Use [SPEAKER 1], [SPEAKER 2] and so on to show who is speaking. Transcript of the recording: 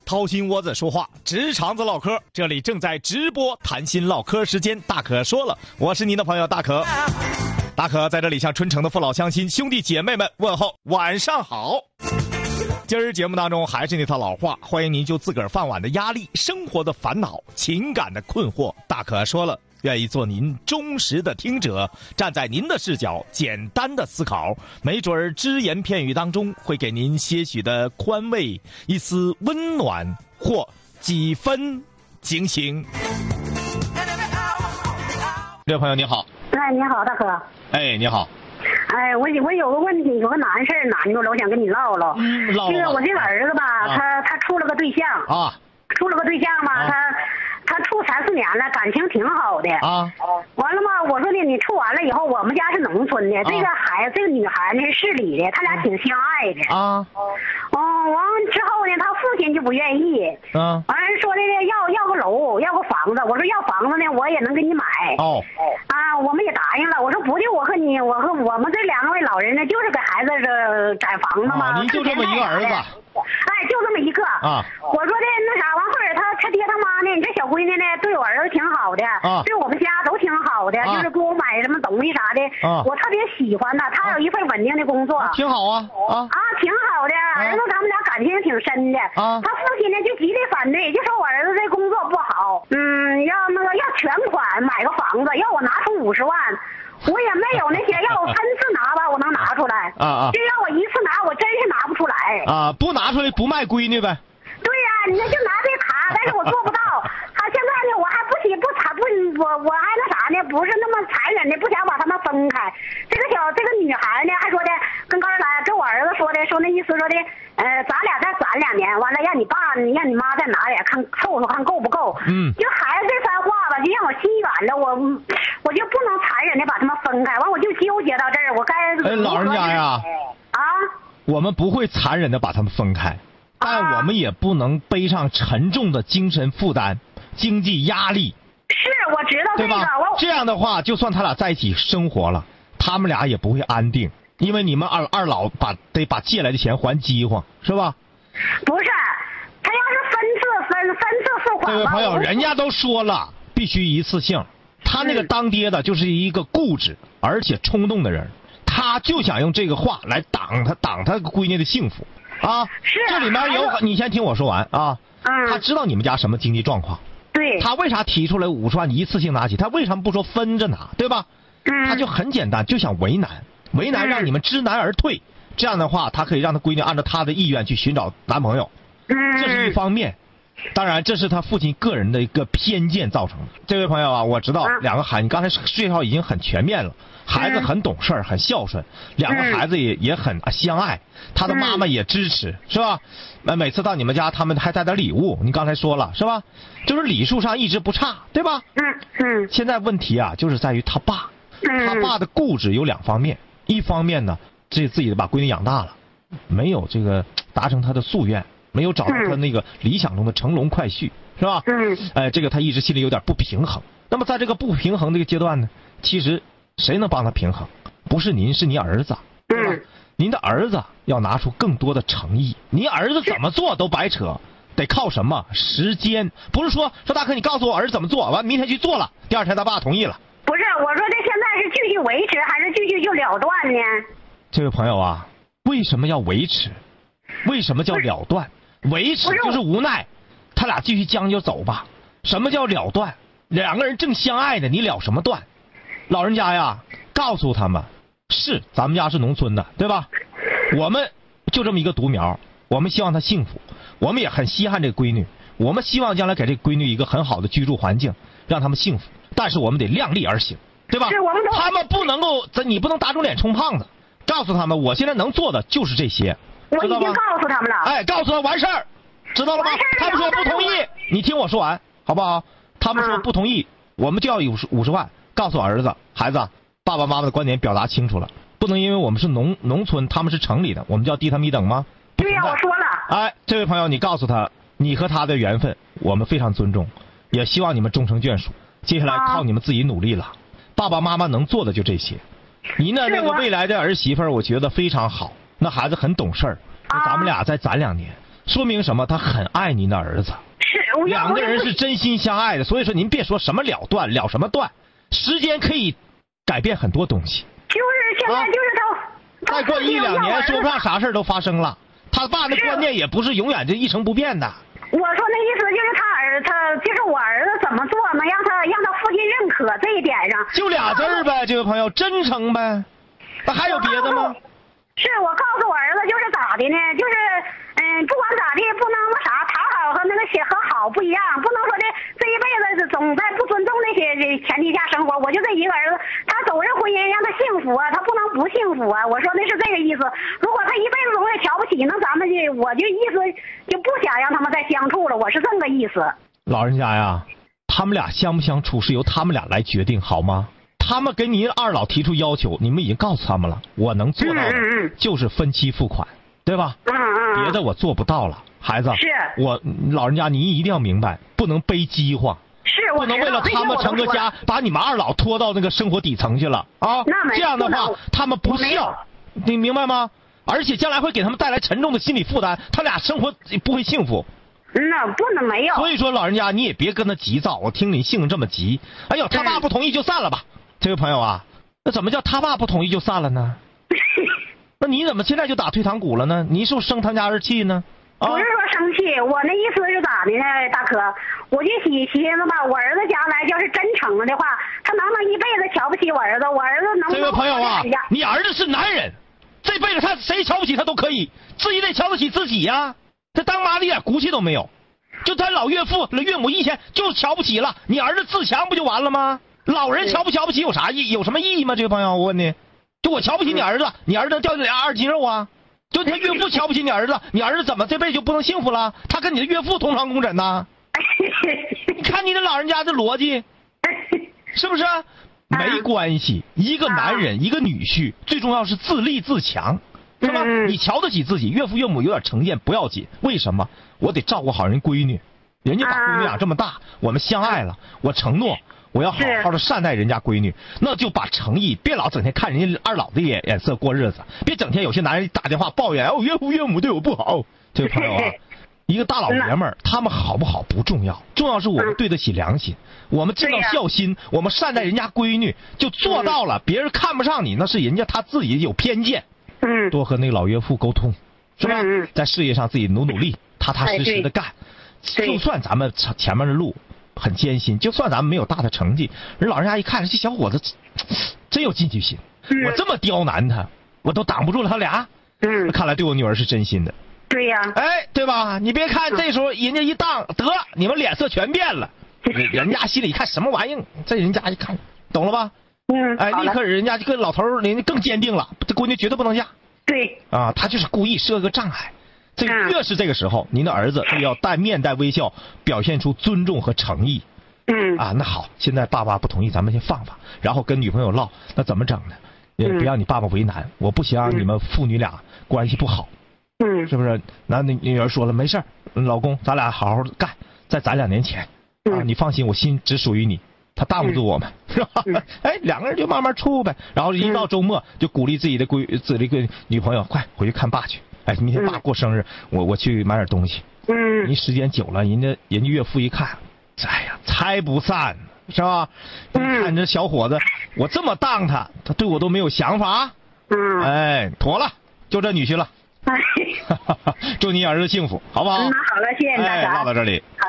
[SPEAKER 1] 掏心窝子说话，直肠子唠嗑，这里正在直播谈心唠嗑时间，大可说了，我是您的朋友大可。大可在这里向春城的父老乡亲、兄弟姐妹们问候晚上好。今儿节目当中还是那套老话，欢迎您就自个儿饭碗的压力、生活的烦恼、情感的困惑，大可说了，愿意做您忠实的听者，站在您的视角简单的思考，没准儿只言片语当中会给您些许的宽慰，一丝温暖或几分警醒。这位朋友你好。
[SPEAKER 2] 哎，你好，大哥。
[SPEAKER 1] 哎，你好。
[SPEAKER 2] 哎，我有个问题，有个难事儿难住了，我想跟你唠唠。
[SPEAKER 1] 唠。
[SPEAKER 2] 这个我这个儿子吧，他处了个对象
[SPEAKER 1] 啊，
[SPEAKER 2] 处了个对象嘛，他处3、4年了，感情挺好的
[SPEAKER 1] 啊。
[SPEAKER 2] 完了嘛，我说呢，你处完了以后，我们家是农村的，这个女孩呢是市里的，他俩挺相爱的
[SPEAKER 1] 啊。
[SPEAKER 2] 完之后呢，他父亲就不愿意，完了说的要个楼，要个房子。我说要房子呢，我也能给你买。我们也答应了。我说不就我和我们这2位老人呢，就是给孩子攒房子嘛。
[SPEAKER 1] 您就这么一个儿子？
[SPEAKER 2] 哎，就这么一个啊。我说的那啥，完后来他爹他妈呢，你这小闺女呢，对我儿子挺好的，对我们家都挺好的，就是给我买什么东西啥的，我特别喜欢他。他有一份稳定的工作，
[SPEAKER 1] 挺好啊。
[SPEAKER 2] 挺好的。儿子他们俩感情挺深的。他父亲呢就极力反对，就说我儿子这工作不好，要全款买个房子，要我拿出50万。我也没有那些，要我3次拿吧，我能拿出来。就要我1次拿，我真是拿不出来。
[SPEAKER 1] 不拿出来不卖闺女呗？
[SPEAKER 2] 对呀，你就拿这卡，但是我做不到。他现在呢，我还我还那啥呢，不是那么残忍的，不想把他们分开。这个女孩呢，还说的跟我儿子说那意思说的，咱俩再攒2年，完了让你妈再拿点，凑看够不够。就孩子这番话吧，就让我心软了，我就不能残忍的把他们分开，完我就纠结到这儿，我该
[SPEAKER 1] 老人家呀，我们不会残忍的把他们分开，但我们也不能背上沉重的精神负担、经济压力。
[SPEAKER 2] 是，我知道这个。
[SPEAKER 1] 这样的话，就算他俩在一起生活了，他们俩也不会安定，因为你们二老得把借来的钱还饥荒，是吧？
[SPEAKER 2] 不是，他要是分次付款。
[SPEAKER 1] 这位朋友，人家都说了，必须一次性。他那个当爹的就是一个固执而且冲动的人，他就想用这个话来挡他闺女的幸福啊。
[SPEAKER 2] 是。
[SPEAKER 1] 这里面有，你先听我说完啊。他知道你们家什么经济状况。
[SPEAKER 2] 对。他
[SPEAKER 1] 为啥提出来50万一次性拿起？他为什么不说分着拿，对吧？他就很简单，就想为难让你们知难而退。这样的话，他可以让他闺女按照他的意愿去寻找男朋友。这是一方面。当然，这是他父亲个人的一个偏见造成的。这位朋友啊，我知道2个孩子，你刚才介绍已经很全面了。孩子很懂事儿，很孝顺，2个孩子也很相爱，他的妈妈也支持，是吧？每次到你们家，他们还带点礼物。你刚才说了，是吧？就是礼数上一直不差，对吧？现在问题啊，就是在于他爸，他爸的固执有2方面。一方面呢，自己把闺女养大了，没有这个达成他的夙愿。没有找到他那个理想中的乘龙快婿，是吧？这个他一直心里有点不平衡。那么在这个不平衡这个阶段呢，其实谁能帮他平衡？不是您，是您儿子，对吧？您的儿子要拿出更多的诚意。您儿子怎么做都白扯，得靠什么？时间。不是说大哥你告诉我儿子怎么做，完明天去做了，第2天他爸同意了。
[SPEAKER 2] 不是，我说这现在是继续维持还是继续就了断呢？
[SPEAKER 1] 这位朋友啊，为什么要维持？为什么叫了断？维持就是无奈，他俩继续将就走吧。什么叫了断？2个人正相爱的，你了什么断？老人家呀，告诉他们，是咱们家是农村的，对吧？我们就这么一个独苗，我们希望她幸福，我们也很稀罕这个闺女，我们希望将来给这个闺女一个很好的居住环境，让他们幸福。但是我们得量力而行，对吧？他们不能够，你不能打肿脸充胖子。告诉他们，我现在能做的就是这些。
[SPEAKER 2] 我已经告诉他们了。
[SPEAKER 1] 告诉他完事儿，知道了吗？他们说不同意，你听我说完，好不好？他们说不同意，我们就要50万。告诉儿子，孩子，爸爸妈妈的观点表达清楚了，不能因为我们是农村，他们是城里的，我们就要低他们一等吗？
[SPEAKER 2] 对呀，我说了。
[SPEAKER 1] 这位朋友，你告诉他，你和他的缘分，我们非常尊重，也希望你们终成眷属。接下来靠你们自己努力了，爸爸妈妈能做的就这些。您的那个未来的儿媳妇，我觉得非常好。那孩子很懂事儿，咱们俩再攒2年， 说明什么？他很爱您的儿子。
[SPEAKER 2] 是，
[SPEAKER 1] 两个人是真心相爱的，所以说您别说什么了断了什么断，时间可以改变很多东西。
[SPEAKER 2] 就是现在就是他，
[SPEAKER 1] 再过1、2年，说不上啥事都发生了。他爸的观念也不是永远这一成不变的。
[SPEAKER 2] 我说那意思就是他就是我儿子怎么做能让他父亲认可这一点上。
[SPEAKER 1] 就俩字儿呗，这位朋友，真诚呗。那还有别的吗？
[SPEAKER 2] 是我告诉我儿子就是咋的呢？就是不管咋地，不能那啥，讨好和那个和好不一样，不能说的这一辈子总在不尊重那些前提下生活。我就这一个儿子，他走这婚姻让他幸福啊，他不能不幸福啊。我说的是这个意思。如果他一辈子总也瞧不起，那咱们我就意思就不想让他们再相处了。我是这个意思。
[SPEAKER 1] 老人家呀，他们俩相不相处是由他们俩来决定，好吗？他们给您二老提出要求，你们已经告诉他们了，我能做到的就是分期付款，对吧？别的我做不到了，孩子。
[SPEAKER 2] 是。
[SPEAKER 1] 我老人家，您一定要明白，不能背饥荒。
[SPEAKER 2] 是。
[SPEAKER 1] 不能为了他们成个家，把你们二老拖到那个生活底层去了啊！这样的话，他们不孝，你明白吗？而且将来会给他们带来沉重的心理负担，他俩生活不会幸福。
[SPEAKER 2] 那不能没有。
[SPEAKER 1] 所以说，老人家你也别跟他急躁。我听你性子这么急，哎呦，他爸不同意就散了吧。这位朋友啊，那怎么叫他爸不同意就散了呢？那你怎么现在就打退堂鼓了呢？你是不是生他家儿气呢？
[SPEAKER 2] 不是说生气，我那意思是咋的呢，大哥？我就寻思吧，我儿子将来要是真成了的话，他能不能一辈子瞧不起我儿子？我儿子能不能？
[SPEAKER 1] 这位朋友啊，你儿子是男人，这辈子他谁瞧不起他都可以，自己得瞧得起自己呀。这当妈的一点骨气都没有，就他老岳父、岳母以前就瞧不起了，你儿子自强不就完了吗？老人瞧不起有啥意？有什么意义吗？这位朋友，我问你，就我瞧不起你儿子，你儿子掉俩2斤肉啊？就他岳父瞧不起你儿子，你儿子怎么这辈子就不能幸福了？他跟你的岳父同床共枕呢？你看你这老人家的逻辑，是不是？没关系，一个男人，一个女婿，最重要是自立自强，是吧？你瞧得起自己，岳父岳母有点成见不要紧，为什么？我得照顾好人闺女，人家把闺女养这么大，我们相爱了，我承诺我要好好的善待人家闺女，那就把诚意，别老整天看人家二老的眼色过日子，别整天有些男人打电话抱怨，岳父岳母对我不好。这位朋友啊，一个大老爷们儿，他们好不好不重要，重要是我们对得起良心，我们尽到孝心，我们善待人家闺女，就做到了。别人看不上你，那是人家他自己有偏见。多和那个老岳父沟通，是吧？在事业上自己努力，踏踏实实的干。就算咱们前面的路很艰辛，就算咱们没有大的成绩，人老人家一看，这小伙子真有进取心，我这么刁难他，我都挡不住了他俩。看来对我女儿是真心的。
[SPEAKER 2] 对呀。
[SPEAKER 1] 哎，对吧？你别看这时候人家一当得，你们脸色全变了，人家心里一看什么玩意，这人家一看，懂了吧？哎，立刻人家这个老头人家更坚定了，这闺女绝对不能嫁。
[SPEAKER 2] 对。
[SPEAKER 1] 啊，他就是故意设个障碍。这越是这个时候，您的儿子就要面带微笑，表现出尊重和诚意。那好，现在爸爸不同意，咱们先放放，然后跟女朋友唠，那怎么整呢？也别让你爸爸为难，我不想让你们父女俩关系不好。是不是？那女儿说了，没事老公，咱俩好好干，再攒2年钱。你放心，我心只属于你，他挡不住我们，是吧？哎，两个人就慢慢处呗。然后一到周末，就鼓励自己的女朋友，快回去看爸去。哎，明天爸过生日，我去买点东西。你时间久了，人家岳父一看，哎呀，拆不散，是吧？你看这小伙子，我这么当他对我都没有想法。哎，妥了，就这女婿了。祝你儿子幸福，好不好？
[SPEAKER 2] 好了，谢谢大家。
[SPEAKER 1] 唠到这里。
[SPEAKER 2] 好。